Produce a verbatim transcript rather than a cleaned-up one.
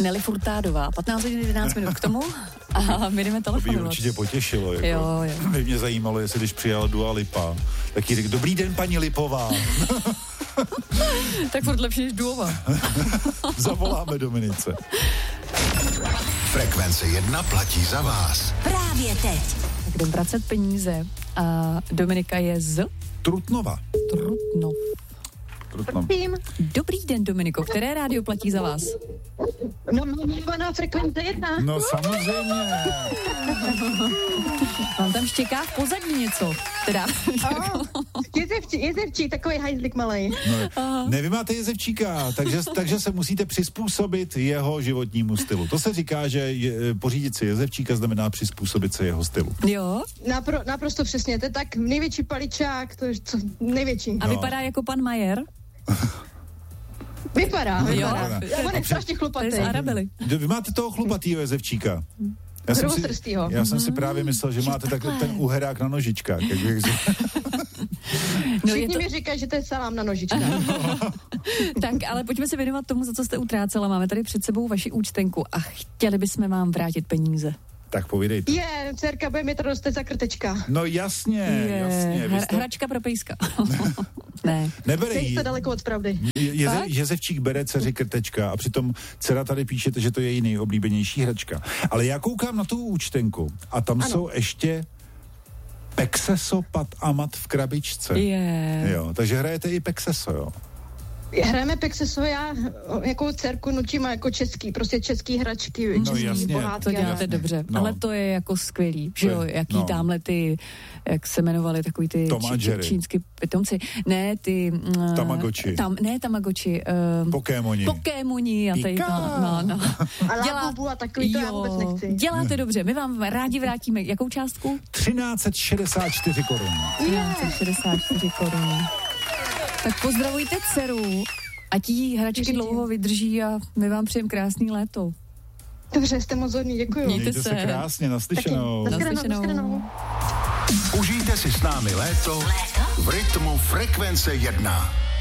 Nelly Furtádová. patnáct hodin jedenáct minut k tomu a my jdeme telefonovat. To by určitě potěšilo. Jako. Jo, jo. By mě zajímalo, jestli když přijala Dua Lipa, tak jí řekl, dobrý den, paní Lipová. Tak furt lepší než Duova. Zavoláme Dominice. Frekvence jedna platí za vás. Právě teď. Tak jdem vracet peníze. A Dominika je z Trutnova. Trutnov. Trutnov. Dobrý den, Dominiko. Které rádio platí za vás? No, milovaná Frekvence jedna. No samozřejmě. Vám tam štěká v pozadí něco. Teda. Oh, jezevčí, jezevčí, takový hajzlik malej. No, ne, vy máte jezevčíka, takže, takže se musíte přizpůsobit jeho životnímu stylu. To se říká, že je, pořídit si jezevčíka znamená přizpůsobit se jeho stylu. Jo. Napro, naprosto přesně, to je tak největší paličák, to je co, největší. A No. vypadá jako pan Majer? Vypadá, Jo. vypadá. Já on je strašně To chlupatý. je z Arabely. Vy máte toho chlupatýho jezevčíka. Já jsem, si, Prvotrstýho. já jsem si právě myslel, že Jo, máte takhle takhle. ten uherák na nožičkách. Jak bych No je Všichni to, mi říkají, že to je salám na nožičkách. tak, ale pojďme se věnovat tomu, za co jste utrácela. Máme tady před sebou vaši účtenku a chtěli bychom vám vrátit peníze. Tak povídejte. Je, dcerka bude mi to dostat za krtečka. No jasně, Je, jasně. Vy hra, jste, hračka pro pejska. Ne. nebere jí. Nejste daleko od pravdy. Jeze, Tak? Jezevčík bere dceři krtečka a přitom dcera tady píšete, že to je její nejoblíbenější hračka. Ale já koukám na tu účtenku a tam Ano. jsou ještě Pexeso Pat Amat v krabičce. Je. Jo, takže hrajete i Pexeso, jo? Hrajeme Pexeso, já jako dcerku nutím jako český, prostě český hračky, No český jasně. pohádky. To děláte Jasně. dobře, No. ale to je jako skvělý, že jo, To je- jaký no. tamhle ty, jak se jmenovali, takový ty Tom a či, či, Jerry. čínský pitomci, ne ty... Uh, Tamagotchi. Tam, ne Tamagotchi, uh, Pokémoni. Pokémoni a tady to, Pika. no, no. A Labubu a takový to já vůbec nechci. Děláte dobře, my vám rádi vrátíme, jakou částku? třináct set šedesát čtyři korun. třináct set šedesát čtyři korun. Tak pozdravujte dceru, ať jí hračky Určitě. dlouho vydrží a my vám přejem krásný léto. Dobře, jste moc hodný, děkuju. Mějte Mějte se se. krásně, Taky. naslyšenou. Naschledanou, Naslyšenou. naschledanou. Užijte si s námi léto v rytmu Frekvence jedna.